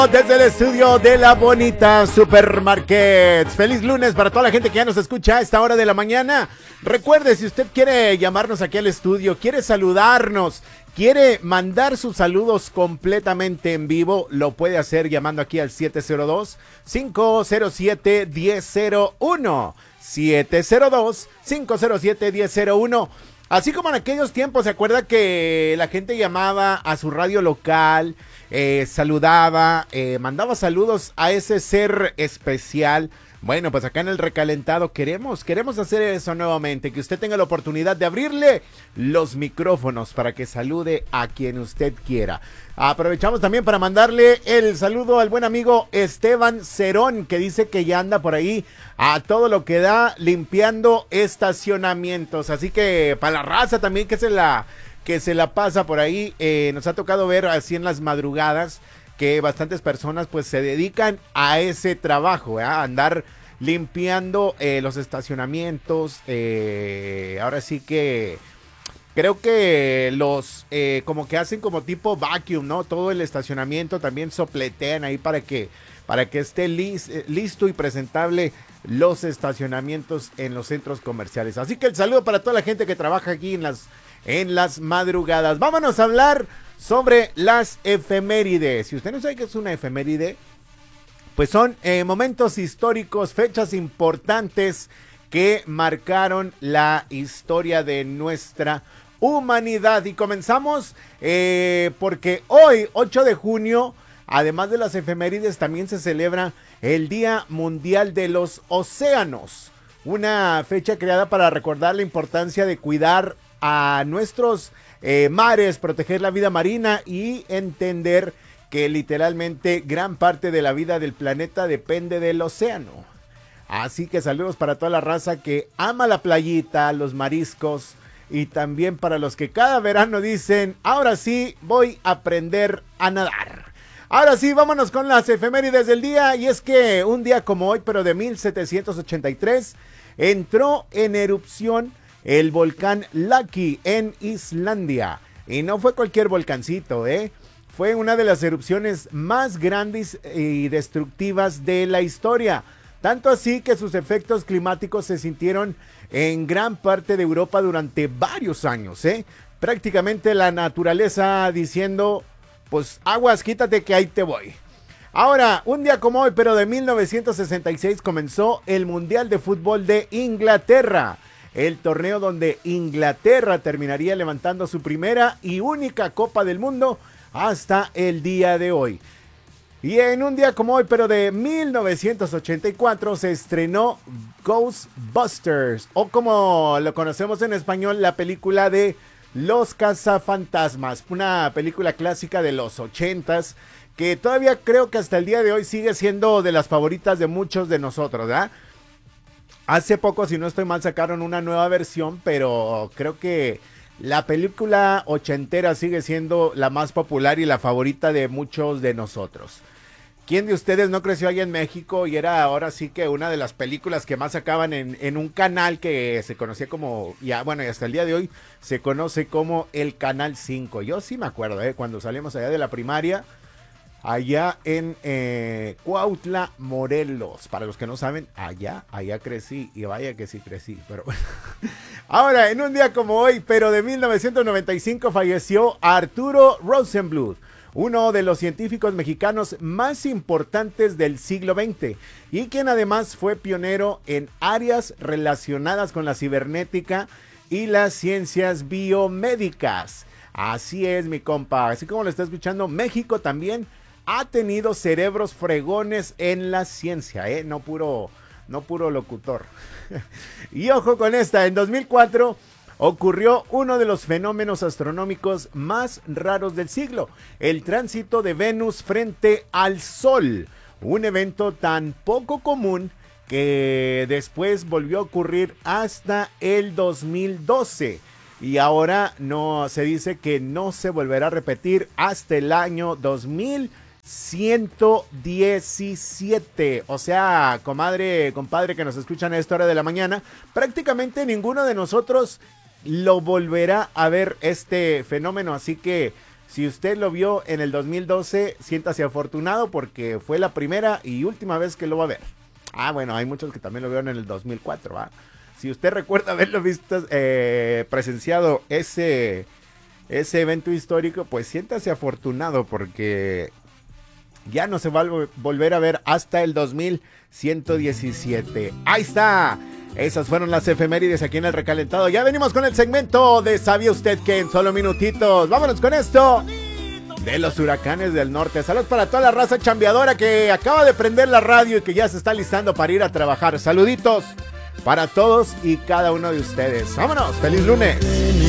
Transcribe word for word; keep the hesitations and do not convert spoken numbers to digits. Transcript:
Desde el estudio de la bonita Supermarket. Feliz lunes para toda la gente que ya nos escucha a esta hora de la mañana. Recuerde, si usted quiere llamarnos aquí al estudio, quiere saludarnos, quiere mandar sus saludos completamente en vivo, lo puede hacer llamando aquí al siete cero dos, cinco cero siete, uno cero cero uno. siete cero dos, cinco cero siete, uno cero cero uno. Así como en aquellos tiempos, ¿se acuerda que la gente llamaba a su radio local, eh, saludaba, eh, mandaba saludos a ese ser especial? Bueno, pues acá en el recalentado queremos, queremos hacer eso nuevamente, que usted tenga la oportunidad de abrirle los micrófonos para que salude a quien usted quiera. Aprovechamos también para mandarle el saludo al buen amigo Esteban Cerón, que dice que ya anda por ahí a todo lo que da limpiando estacionamientos. Así que para la raza también que se la, que se la pasa por ahí, eh, nos ha tocado ver así en las madrugadas que bastantes personas pues se dedican a ese trabajo, ¿eh? A andar limpiando eh, los estacionamientos. Eh, ahora sí que creo que los eh, como que hacen como tipo vacuum, ¿no? Todo el estacionamiento también sopletean ahí para que para que esté lis, eh, listo y presentable los estacionamientos en los centros comerciales. Así que el saludo para toda la gente que trabaja aquí en las en las madrugadas. Vámonos a hablar sobre las efemérides. Si usted no sabe qué es una efeméride, pues son eh, momentos históricos, fechas importantes que marcaron la historia de nuestra humanidad. Y comenzamos eh, porque hoy, ocho de junio, además de las efemérides, también se celebra el Día Mundial de los Océanos. Una fecha creada para recordar la importancia de cuidar a nuestros eh, mares, proteger la vida marina y entender que literalmente gran parte de la vida del planeta depende del océano. Así que saludos para toda la raza que ama la playita, los mariscos, y también para los que cada verano dicen, ahora sí voy a aprender a nadar. Ahora sí, vámonos con las efemérides del día, y es que un día como hoy, pero de mil setecientos ochenta y tres, entró en erupción el volcán Laki en Islandia. Y no fue cualquier volcancito, ¿eh? Fue una de las erupciones más grandes y destructivas de la historia. Tanto así que sus efectos climáticos se sintieron en gran parte de Europa durante varios años, ¿eh? Prácticamente la naturaleza diciendo, pues aguas, quítate que ahí te voy. Ahora, un día como hoy, pero de mil novecientos sesenta y seis, comenzó el Mundial de Fútbol de Inglaterra. El torneo donde Inglaterra terminaría levantando su primera y única Copa del Mundo hasta el día de hoy. Y en un día como hoy, pero de mil novecientos ochenta y cuatro, se estrenó Ghostbusters, o como lo conocemos en español, la película de Los Cazafantasmas, una película clásica de los ochentas, que todavía creo que hasta el día de hoy sigue siendo de las favoritas de muchos de nosotros, ¿verdad? Hace poco, si no estoy mal, sacaron una nueva versión, pero creo que la película ochentera sigue siendo la más popular y la favorita de muchos de nosotros. ¿Quién de ustedes no creció ahí en México y era ahora sí que una de las películas que más sacaban en, en un canal que se conocía como, ya bueno, y hasta el día de hoy se conoce como el Canal cinco? Yo sí me acuerdo, ¿eh? Cuando salimos allá de la primaria, allá en eh, Cuautla, Morelos. Para los que no saben, allá, allá crecí. Y vaya que sí crecí, pero bueno. Ahora, en un día como hoy, pero de mil novecientos noventa y cinco, falleció Arturo Rosenbluth, uno de los científicos mexicanos más importantes del siglo veinte, y quien además fue pionero en áreas relacionadas con la cibernética y las ciencias biomédicas. Así es, mi compa. Así como lo está escuchando, México también ha tenido cerebros fregones en la ciencia, ¿eh? No puro, no puro locutor. Y ojo con esta, en dos mil cuatro ocurrió uno de los fenómenos astronómicos más raros del siglo, el tránsito de Venus frente al Sol, un evento tan poco común que después volvió a ocurrir hasta el dos mil doce. Y ahora no se dice que no se volverá a repetir hasta el año dos mil ciento diecisiete. O sea, comadre, compadre que nos escuchan a esta hora de la mañana, prácticamente ninguno de nosotros lo volverá a ver este fenómeno. Así que Si usted lo vio en el dos mil doce, siéntase afortunado porque fue la primera y última vez que lo va a ver. Ah, bueno, hay muchos que también lo vieron en el dos mil cuatro, ¿va? Si usted recuerda haberlo visto, eh, presenciado ese, ese evento histórico, pues siéntase afortunado porque ya no se va a volver a ver hasta el dos mil ciento diecisiete. Ahí está. Esas fueron las efemérides aquí en el recalentado. Ya venimos con el segmento de ¿sabía usted que? En solo minutitos. Vámonos con esto de los huracanes del norte. Saludos para toda la raza chambeadora que acaba de prender la radio y que ya se está listando para ir a trabajar. Saluditos para todos y cada uno de ustedes. Vámonos, feliz lunes.